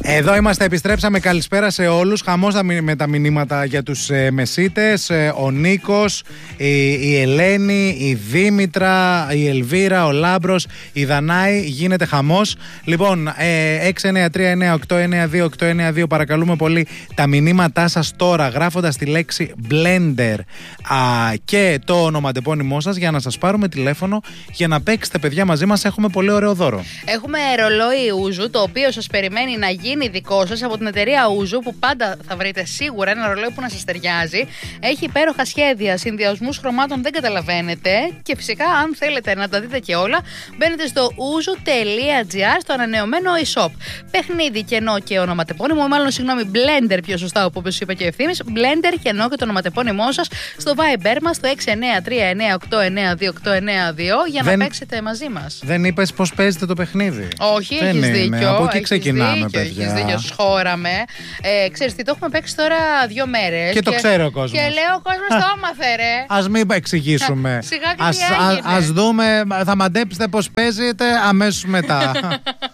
Εδώ είμαστε, επιστρέψαμε. Καλησπέρα σε όλους. Χαμός με τα μηνύματα για τους μεσίτες. Ο Νίκος, η Ελένη, η Δήμητρα, η Ελβίρα, ο Λάμπρος, η Δανάη. Γίνεται χαμός. Λοιπόν, 693-9892-892. Παρακαλούμε πολύ τα μηνύματά σας τώρα, γράφοντας τη λέξη Blender και το ονοματεπώνυμό σας, για να σας πάρουμε τηλέφωνο για να παίξετε, παιδιά, μαζί μας. Έχουμε πολύ ωραίο δώρο. Έχουμε ρολόι Ούζου, το οποίο σας περιμένει να γίνει δικό σας από την εταιρεία Ούζου, που πάντα θα βρείτε σίγουρα ένα ρολόι που να σας ταιριάζει. Έχει υπέροχα σχέδια, συνδυασμούς χρωμάτων δεν καταλαβαίνετε. Και φυσικά, αν θέλετε να τα δείτε και όλα, μπαίνετε στο ouzo.gr, στο ανανεωμένο e-shop. Παιχνίδι, κενό και ονοματεπώνυμο, μάλλον συγγνώμη, Blender πιο σωστά, όπως είπα και ευθύμης. Blender, κενό και το ονοματεπώνυμό σας στο Viber μας, στο 693-9892-892, για να παίξετε μαζί μας. Δεν είπες πώς παίζετε το παιχνίδι? Όχι, έχεις δίκιο. Από εκεί ξεκινάμε, παιδιά. Έχεις δίκιο, σχόραμε. Ξέρεις τι, το έχουμε παίξει τώρα 2 μέρες. Και το ξέρει ο κόσμος. Και λέω, ο κόσμος το έμαθε, ρε. Ας μην εξηγήσουμε. Σιγά και τι έγινε. Ας δούμε, θα μαντέψετε πώς παίζετε αμέσως μετά.